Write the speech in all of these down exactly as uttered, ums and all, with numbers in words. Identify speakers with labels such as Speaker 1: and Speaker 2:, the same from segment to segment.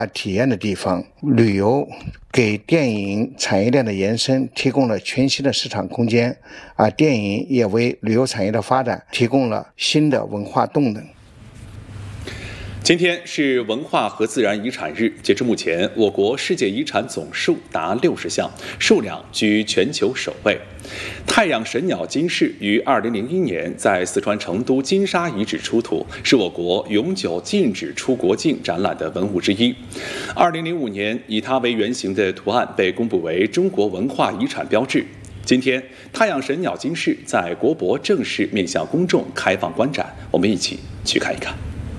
Speaker 1: 体验的地方。旅游给电影产业链的延伸提供了全新的市场空间，啊，电影也为旅游产业的发展提供了新的文化动能。
Speaker 2: 今天是文化和自然遗产日，截至目前，我国世界遗产总数达六十项，数量居全球首位。太阳神鸟金饰于二零零一年在四川成都金沙遗址出土，是我国永久禁止出国境展览的文物之一。二零零五年，以它为原型的图案被公布为中国文化遗产标志。今天，太阳神鸟金饰在国博正式面向公众开放观展，我们一起去看一看。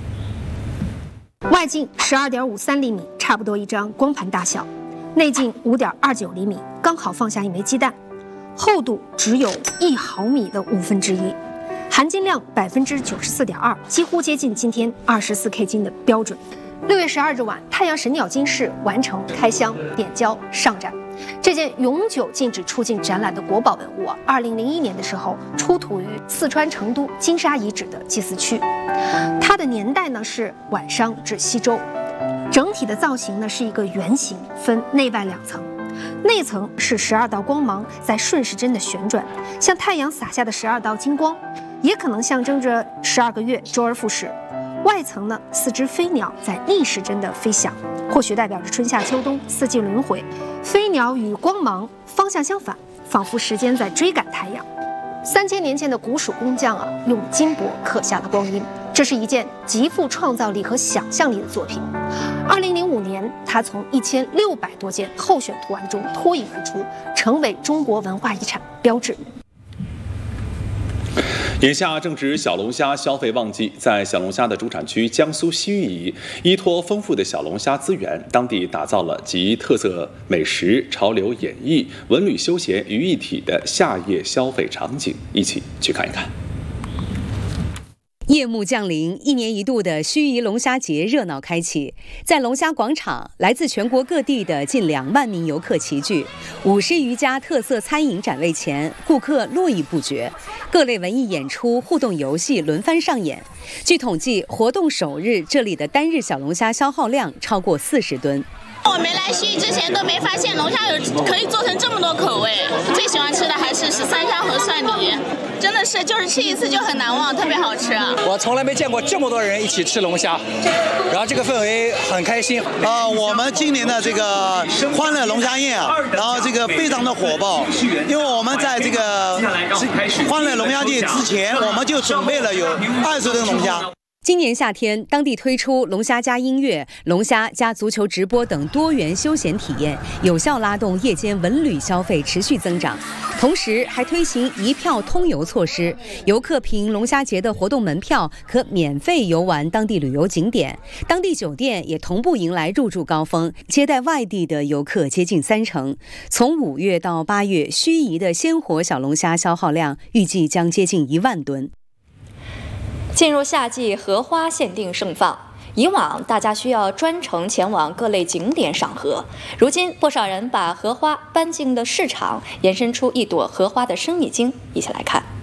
Speaker 3: 外径十二点五三厘米，差不多一张光盘大小；内径五点二九厘米，刚好放下一枚鸡蛋；厚度只有一毫米的五分之一，含金量百分之九十四点二，几乎接近今天二十四 K 金的标准。六月十二日晚，太阳神鸟金饰完成开箱、点胶、上展。这件永久禁止出境展览的国宝文物啊，二零零一年的时候出土于四川成都金沙遗址的祭祀区，它的年代呢是晚商至西周，整体的造型呢是一个圆形，分内外两层，内层是十二道光芒在顺时针的旋转，像太阳洒下的十二道金光，也可能象征着十二个月周而复始。外层呢，四只飞鸟在逆时针的飞翔，或许代表着春夏秋冬四季轮回。飞鸟与光芒方向相反，仿佛时间在追赶太阳。三千年前的古蜀工匠啊，用金箔刻下了光阴，这是一件极富创造力和想象力的作品。二零零五年，他从一千六百多件候选图案中脱颖而出，成为中国文化遗产标志。
Speaker 2: 眼下正值小龙虾消费旺季，在小龙虾的主产区江苏盱眙，依托丰富的小龙虾资源，当地打造了集特色美食、潮流演绎、文旅休闲于一体的夏夜消费场景，一起去看一看。
Speaker 4: 夜幕降临，一年一度的盱眙龙虾节热闹开启。在龙虾广场，来自全国各地的近两万名游客齐聚，五十余家特色餐饮展位前，顾客络绎不绝，各类文艺演出、互动游戏轮番上演。据统计，活动首日这里的单日小龙虾消耗量超过四十吨。
Speaker 5: 我没来盱眙之前都没发现龙虾有可以做成这么多口味，最喜欢吃的还是十三香和蒜泥，真的是就是吃一次就很难忘，特别好吃。
Speaker 6: 我从来没见过这么多人一起吃龙虾，然后这个氛围很开心。
Speaker 7: 啊、呃，我们今年的这个欢乐龙虾宴啊，然后这个非常的火爆，因为我们在这个欢乐龙虾节之前，我们就准备了有二十吨龙虾。
Speaker 4: 今年夏天，当地推出龙虾加音乐、龙虾加足球直播等多元休闲体验，有效拉动夜间文旅消费持续增长。同时，还推行一票通游措施，游客凭龙虾节的活动门票可免费游玩当地旅游景点。当地酒店也同步迎来入住高峰，接待外地的游客接近三成。从五月到八月，盱眙的鲜活小龙虾消耗量预计将接近一万吨。
Speaker 8: 进入夏季，荷花限定盛放。以往大家需要专程前往各类景点赏荷，如今不少人把荷花搬进了市场，延伸出一朵荷花的生意经。一起来看。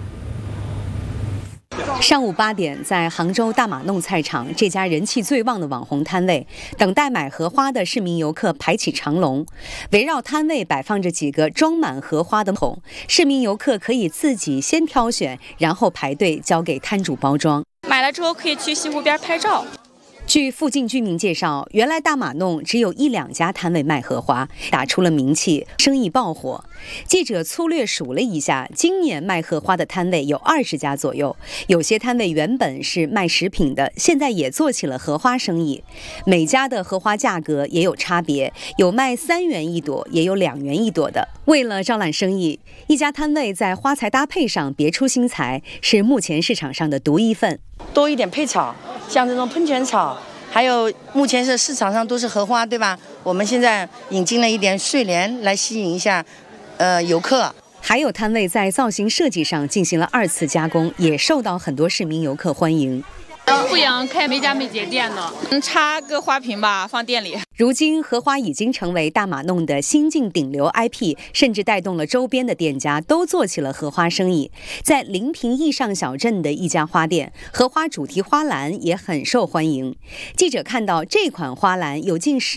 Speaker 4: 上午八点，在杭州大马弄菜场这家人气最旺的网红摊位，等待买荷花的市民游客排起长龙，围绕摊位摆放着几个装满荷花的桶，市民游客可以自己先挑选，然后排队交给摊主包装。
Speaker 9: 买了之后可以去西湖边拍照。
Speaker 4: 据附近居民介绍，原来大马弄只有一两家摊位卖荷花，打出了名气，生意爆火。记者粗略数了一下，今年卖荷花的摊位有二十家左右，有些摊位原本是卖食品的，现在也做起了荷花生意。每家的荷花价格也有差别，有卖三元一朵，也有两元一朵的。为了招揽生意，一家摊位在花材搭配上别出心裁，是目前市场上的独一份。
Speaker 10: 多一点配草，像这种喷泉草，还有目前是市场上都是荷花，对吧？我们现在引进了一点睡莲来吸引一下呃游客。
Speaker 4: 还有摊位在造型设计上进行了二次加工，也受到很多市民游客欢迎。
Speaker 9: 富阳开美甲美睫店的，嗯，插个花瓶吧，放店里。
Speaker 4: 如今，荷花已经成为大马弄的新晋顶流 I P， 甚至带动了周边的店家都做起了荷花生意。在临平义上小镇的一家花店，荷花主题花篮也很受欢迎。记者看到这款花篮有近十